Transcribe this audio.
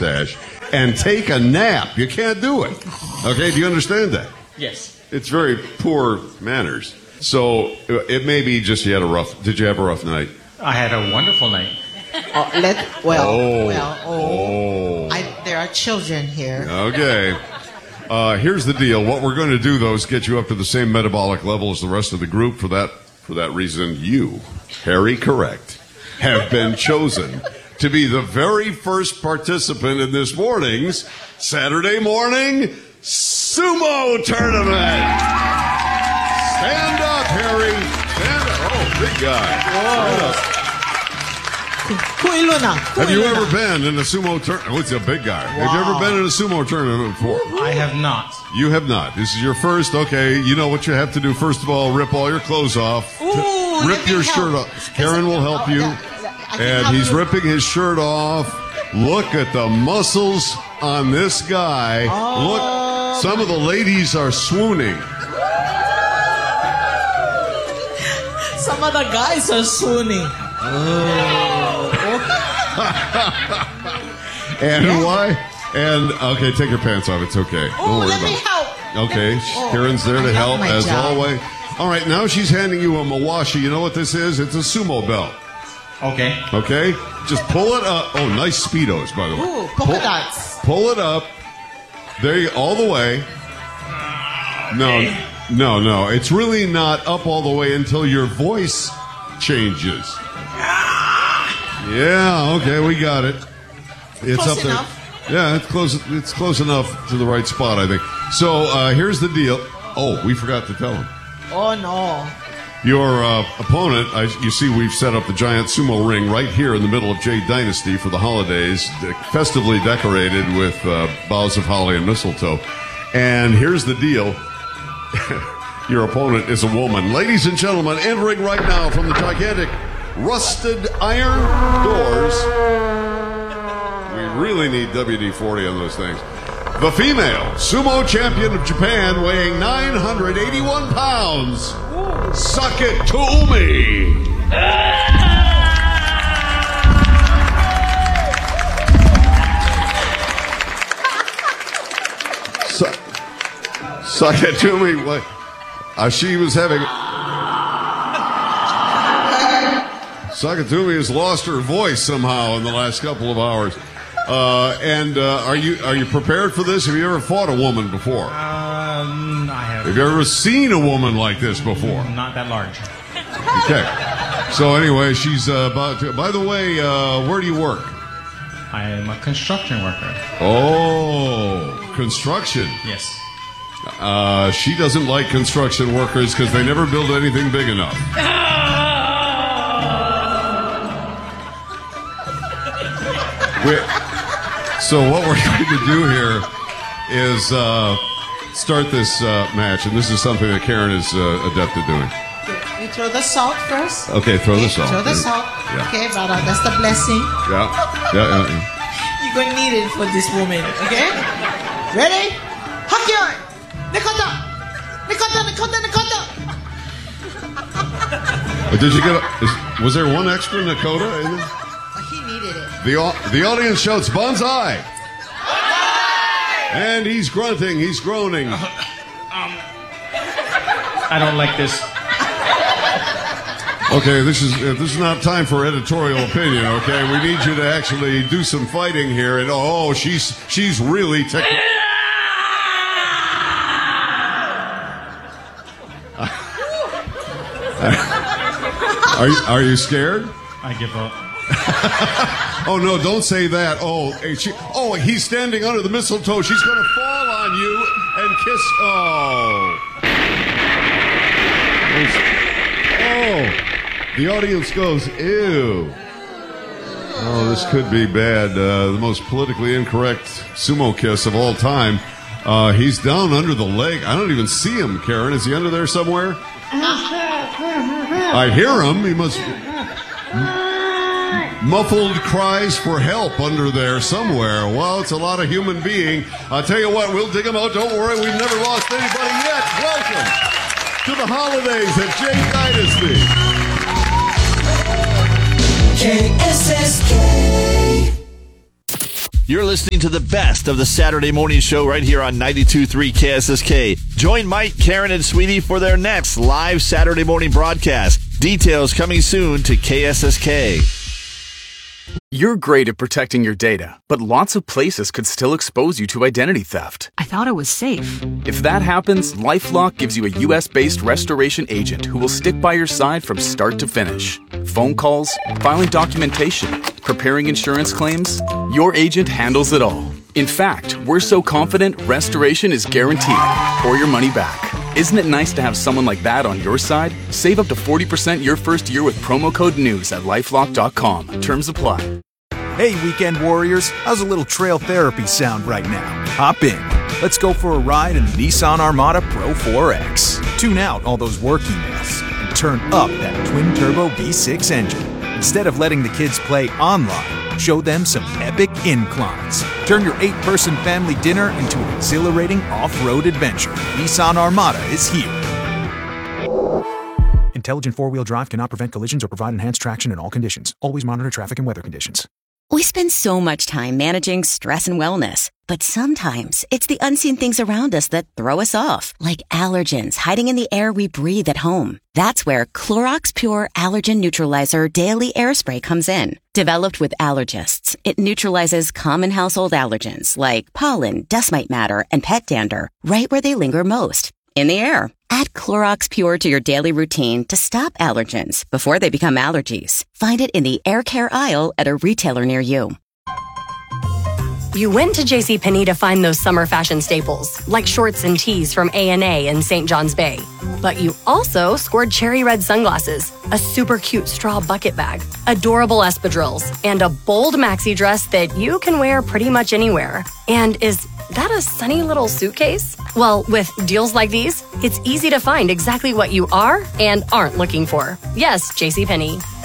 mustache and take a nap. You can't do it. Okay, do you understand that? Yes. It's very poor manners. So it may be just did you have a rough night? I had a wonderful night. There are children here. Okay. Here's the deal. What we're going to do, though, is get you up to the same metabolic level as the rest of the group. For that reason, you, Harry Correct, have been chosen to be the very first participant in this morning's Saturday morning sumo tournament. Stand up, Harry. Stand up. Oh, big guy. Stand up. Have you ever been in a sumo tournament? Oh, it's a big guy. Wow. Have you ever been in a sumo tournament before? I have not. You have not. This is your first. Okay, you know what you have to do. First of all, rip all your clothes off. Rip your shirt off. Karen will help you. And he's ripping his shirt off. Look at the muscles on this guy. Look, some of the ladies are swooning. Some of the guys are swooning. And why? And okay, take your pants off. It's okay. Don't worry let about me it. help. Okay, Karen's there to help as always. All right, now she's handing you a mawashi. You know what this is? It's a sumo belt. Okay. Okay, just pull it up. Oh, nice Speedos, by the way. Ooh, polka dots. Pull it up. There you all the way. No. It's really not up all the way until your voice changes. Yeah, okay, we got it. It's close up there. enough. Yeah, it's close enough to the right spot, I think. So here's the deal. Oh, we forgot to tell him. Oh, no. Your opponent, you see we've set up the giant sumo ring right here in the middle of Jade Dynasty for the holidays, festively decorated with boughs of holly and mistletoe. And here's the deal. Your opponent is a woman. Ladies and gentlemen, entering right now from the gigantic rusted iron doors. We really need WD-40 on those things. The female sumo champion of Japan, weighing 981 pounds. Sakatumi. Sakatumi, what? She was having. Sakatumi has lost her voice somehow in the last couple of hours. Are you prepared for this? Have you ever fought a woman before? I haven't. Have you ever seen a woman like this before? Not that large. Okay. So anyway, she's about to. By the way, where do you work? I am a construction worker. Oh, construction. Yes. She doesn't like construction workers because they never build anything big enough. So what we're going to do here is start this match, and this is something that Karen is adept at doing. You throw the salt first. Okay, throw the salt. Throw the salt. Yeah. Okay, but that's the blessing. Yeah. You're going to need it for this woman, okay? Ready? Hakyo! Nikota! Did you get was there one extra Nakota in there? He needed it. The audience shouts, Banzai! And he's grunting, he's groaning. I don't like this. Okay, this is not time for editorial opinion, okay? We need you to actually do some fighting here. And she's really Are you scared? I give up. Oh no! Don't say that. He's standing under the mistletoe. She's going to fall on you and kiss. The audience goes, ew. Oh, this could be bad. The most politically incorrect sumo kiss of all time. He's down under the leg. I don't even see him, Karen. Is he under there somewhere? I hear him. He must. Muffled cries for help under there somewhere. Well, it's a lot of human being. I'll tell you what, we'll dig them out. Don't worry, we've never lost anybody yet. Welcome to the holidays at Jade Dynasty. KSSK. You're listening to the best of the Saturday morning show right here on 92.3 KSSK. Join Mike, Karen, and Sweetie for their next live Saturday morning broadcast. Details coming soon to KSSK. You're great at protecting your data, but lots of places could still expose you to identity theft. I thought it was safe. If that happens, LifeLock gives you a U.S.-based restoration agent who will stick by your side from start to finish. Phone calls, filing documentation, preparing insurance claims, your agent handles it all. In fact, we're so confident restoration is guaranteed or your money back. Isn't it nice to have someone like that on your side? Save up to 40% your first year with promo code NEWS at LifeLock.com. Terms apply. Hey, weekend warriors, how's a little trail therapy sound right now? Hop in. Let's go for a ride in the Nissan Armada Pro 4X. Tune out all those work emails and turn up that twin-turbo V6 engine. Instead of letting the kids play online, show them some epic inclines. Turn your 8-person family dinner into an exhilarating off-road adventure. Nissan Armada is here. Intelligent four-wheel drive cannot prevent collisions or provide enhanced traction in all conditions. Always monitor traffic and weather conditions. We spend so much time managing stress and wellness, but sometimes it's the unseen things around us that throw us off, like allergens hiding in the air we breathe at home. That's where Clorox Pure Allergen Neutralizer Daily Air Spray comes in. Developed with allergists, it neutralizes common household allergens like pollen, dust mite matter, and pet dander right where they linger most, in the air. Add Clorox Pure to your daily routine to stop allergens before they become allergies. Find it in the air care aisle at a retailer near you. You went to JCPenney to find those summer fashion staples, like shorts and tees from A&A and St. John's Bay. But you also scored cherry red sunglasses, a super cute straw bucket bag, adorable espadrilles, and a bold maxi dress that you can wear pretty much anywhere. And is that a sunny little suitcase? Well, with deals like these, it's easy to find exactly what you are and aren't looking for. Yes, JCPenney.